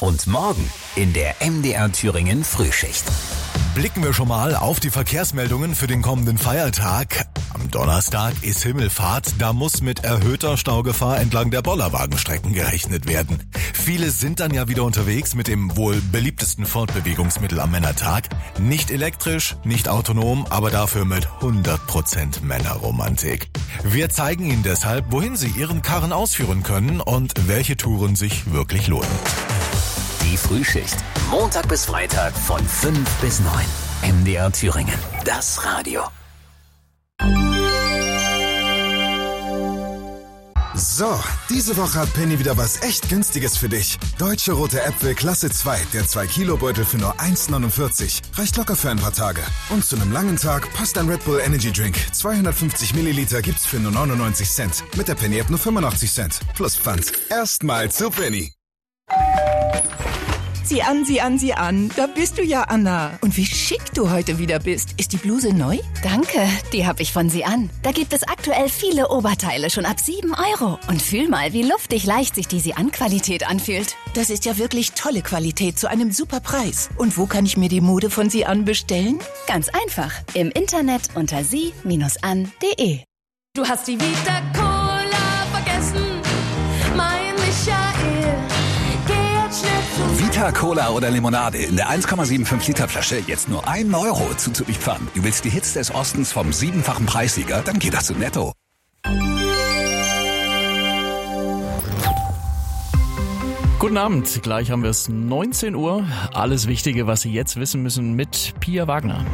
Und morgen in der MDR Thüringen Frühschicht. Blicken wir schon mal auf die Verkehrsmeldungen für den kommenden Feiertag. Am Donnerstag ist Himmelfahrt, da muss mit erhöhter Staugefahr entlang der Bollerwagenstrecken gerechnet werden. Viele sind dann ja wieder unterwegs mit dem wohl beliebtesten Fortbewegungsmittel am Männertag. Nicht elektrisch, nicht autonom, aber dafür mit 100% Männerromantik. Wir zeigen Ihnen deshalb, wohin Sie Ihren Karren ausführen können und welche Touren sich wirklich lohnen. Die Frühschicht. Montag bis Freitag von 5 bis 9. MDR Thüringen. Das Radio. So, diese Woche hat Penny wieder was echt Günstiges für dich. Deutsche Rote Äpfel Klasse 2, der 2-Kilo-Beutel für nur 1,49. Reicht locker für ein paar Tage. Und zu einem langen Tag passt ein Red Bull Energy Drink. 250 Milliliter gibt's für nur 99 Cent. Mit der Penny-App nur 85 Cent. Plus Pfand. Erstmal zu Penny. Sieh an. Da bist du ja, Anna. Und wie schick du heute wieder bist. Ist die Bluse neu? Danke, die habe ich von Sie an. Da gibt es aktuell viele Oberteile schon ab 7 €. Und fühl mal, wie luftig leicht sich die Sie an Qualität anfühlt. Das ist ja wirklich tolle Qualität zu einem super Preis. Und wo kann ich mir die Mode von Sie an bestellen? Ganz einfach. Im Internet unter sie-an.de. Du hast die Vita Cola vergessen, mein Michael. Vita Cola oder Limonade in der 1,75 Liter Flasche jetzt nur 1 € zuzüglich Pfand. Du willst die Hits des Ostens vom 7-fachen Preissieger? Dann geht das zu Netto. Guten Abend, gleich haben wir es 19 Uhr. Alles Wichtige, was Sie jetzt wissen müssen mit Pia Wagner.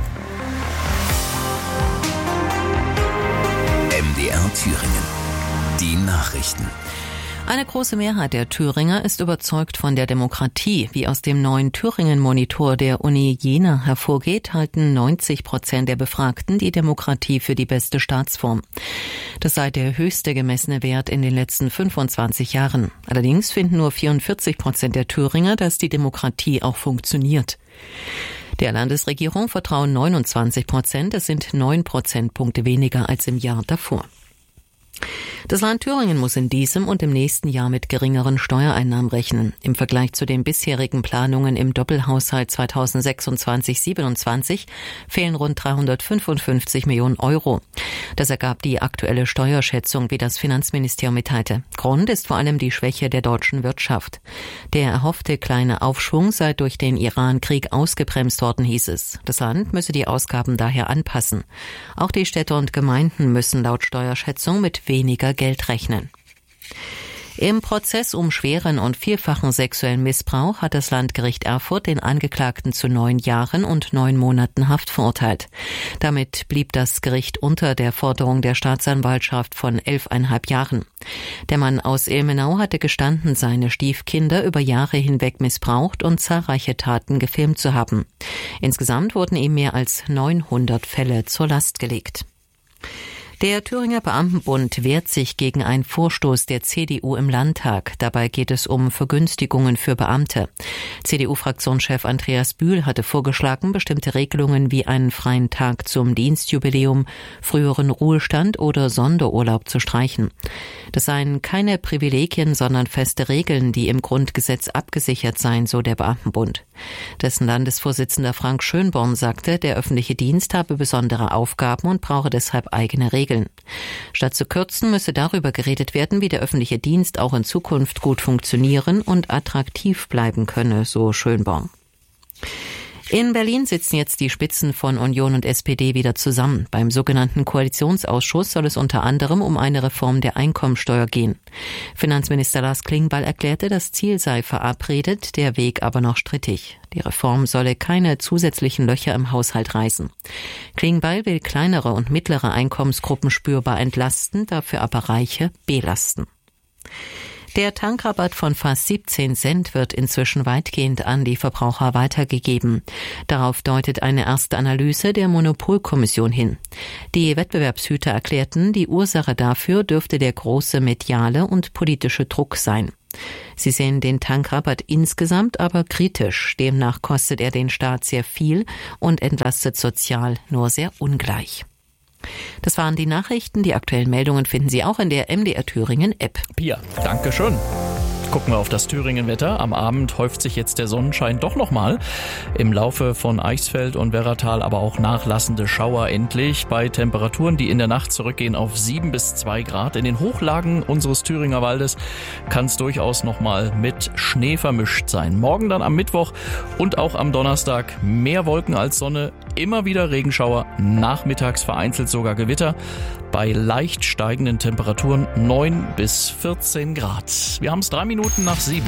MDR Thüringen. Die Nachrichten. Eine große Mehrheit der Thüringer ist überzeugt von der Demokratie. Wie aus dem neuen Thüringen-Monitor der Uni Jena hervorgeht, halten 90% der Befragten die Demokratie für die beste Staatsform. Das sei der höchste gemessene Wert in den letzten 25 Jahren. Allerdings finden nur 44% der Thüringer, dass die Demokratie auch funktioniert. Der Landesregierung vertrauen 29%, das sind 9 Prozentpunkte weniger als im Jahr davor. Das Land Thüringen muss in diesem und im nächsten Jahr mit geringeren Steuereinnahmen rechnen. Im Vergleich zu den bisherigen Planungen im Doppelhaushalt 2026/27 fehlen rund 355 Millionen €. Das ergab die aktuelle Steuerschätzung, wie das Finanzministerium mitteilte. Grund ist vor allem die Schwäche der deutschen Wirtschaft. Der erhoffte kleine Aufschwung sei durch den Iran-Krieg ausgebremst worden, hieß es. Das Land müsse die Ausgaben daher anpassen. Auch die Städte und Gemeinden müssen laut Steuerschätzung mit weniger Geld rechnen. Im Prozess um schweren und vielfachen sexuellen Missbrauch hat das Landgericht Erfurt den Angeklagten zu 9 Jahren und 9 Monaten Haft verurteilt. Damit blieb das Gericht unter der Forderung der Staatsanwaltschaft von 11,5 Jahren. Der Mann aus Ilmenau hatte gestanden, seine Stiefkinder über Jahre hinweg missbraucht und zahlreiche Taten gefilmt zu haben. Insgesamt wurden ihm mehr als 900 Fälle zur Last gelegt. Der Thüringer Beamtenbund wehrt sich gegen einen Vorstoß der CDU im Landtag. Dabei geht es um Vergünstigungen für Beamte. CDU-Fraktionschef Andreas Bühl hatte vorgeschlagen, bestimmte Regelungen wie einen freien Tag zum Dienstjubiläum, früheren Ruhestand oder Sonderurlaub zu streichen. Das seien keine Privilegien, sondern feste Regeln, die im Grundgesetz abgesichert seien, so der Beamtenbund. Dessen Landesvorsitzender Frank Schönborn sagte, der öffentliche Dienst habe besondere Aufgaben und brauche deshalb eigene Regeln. Statt zu kürzen, müsse darüber geredet werden, wie der öffentliche Dienst auch in Zukunft gut funktionieren und attraktiv bleiben könne, so Schönborn. In Berlin sitzen jetzt die Spitzen von Union und SPD wieder zusammen. Beim sogenannten Koalitionsausschuss soll es unter anderem um eine Reform der Einkommensteuer gehen. Finanzminister Lars Klingbeil erklärte, das Ziel sei verabredet, der Weg aber noch strittig. Die Reform solle keine zusätzlichen Löcher im Haushalt reißen. Klingbeil will kleinere und mittlere Einkommensgruppen spürbar entlasten, dafür aber Reiche belasten. Der Tankrabatt von fast 17 Cent wird inzwischen weitgehend an die Verbraucher weitergegeben. Darauf deutet eine erste Analyse der Monopolkommission hin. Die Wettbewerbshüter erklärten, die Ursache dafür dürfte der große mediale und politische Druck sein. Sie sehen den Tankrabatt insgesamt aber kritisch. Demnach kostet er den Staat sehr viel und entlastet sozial nur sehr ungleich. Das waren die Nachrichten. Die aktuellen Meldungen finden Sie auch in der MDR Thüringen App. Pia, danke schön. Gucken wir auf das Thüringen-Wetter. Am Abend häuft sich jetzt der Sonnenschein doch nochmal. Im Laufe von Eichsfeld und Werratal aber auch nachlassende Schauer endlich. Bei Temperaturen, die in der Nacht zurückgehen auf 7 bis 2 Grad. In den Hochlagen unseres Thüringer Waldes kann es durchaus nochmal mit Schnee vermischt sein. Morgen dann am Mittwoch und auch am Donnerstag mehr Wolken als Sonne. Immer wieder Regenschauer, nachmittags vereinzelt sogar Gewitter. Bei leicht steigenden Temperaturen 9 bis 14 Grad. Wir haben es 3 Minuten nach 7.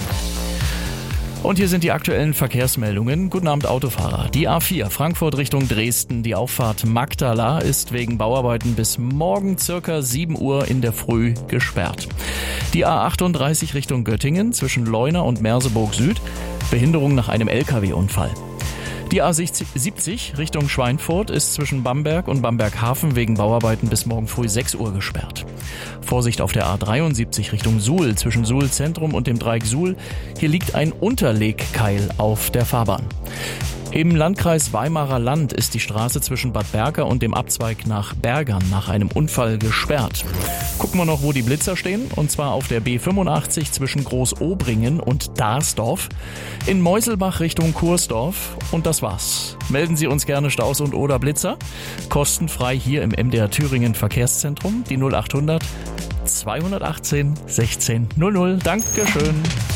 Und hier sind die aktuellen Verkehrsmeldungen. Guten Abend, Autofahrer. Die A4 Frankfurt Richtung Dresden, die Auffahrt Magdala ist wegen Bauarbeiten bis morgen circa 7 Uhr in der Früh gesperrt. Die A38 Richtung Göttingen zwischen Leuna und Merseburg Süd, Behinderung nach einem LKW-Unfall. Die A70 Richtung Schweinfurt ist zwischen Bamberg und Bamberg-Hafen wegen Bauarbeiten bis morgen früh 6 Uhr gesperrt. Vorsicht auf der A73 Richtung Suhl zwischen Suhl Zentrum und dem Dreieck Suhl. Hier liegt ein Unterlegkeil auf der Fahrbahn. Im Landkreis Weimarer Land ist die Straße zwischen Bad Berka und dem Abzweig nach Bergern nach einem Unfall gesperrt. Gucken wir noch, wo die Blitzer stehen, und zwar auf der B85 zwischen Großobringen und Darsdorf, in Meuselbach Richtung Kursdorf, und das war's. Melden Sie uns gerne Staus und oder Blitzer, kostenfrei hier im MDR Thüringen Verkehrszentrum, die 0800 218 16 00. Dankeschön.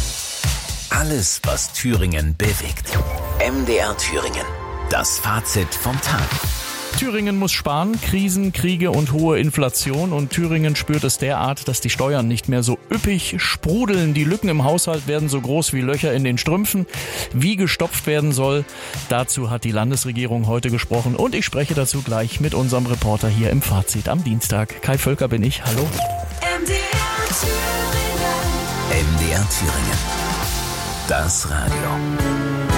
Alles, was Thüringen bewegt. MDR Thüringen. Das Fazit vom Tag. Thüringen muss sparen, Krisen, Kriege und hohe Inflation, und Thüringen spürt es derart, dass die Steuern nicht mehr so üppig sprudeln. Die Lücken im Haushalt werden so groß wie Löcher in den Strümpfen. Wie gestopft werden soll, dazu hat die Landesregierung heute gesprochen, und ich spreche dazu gleich mit unserem Reporter hier im Fazit am Dienstag. Kai Völker bin ich, hallo. MDR Thüringen. MDR Thüringen. Das Radio.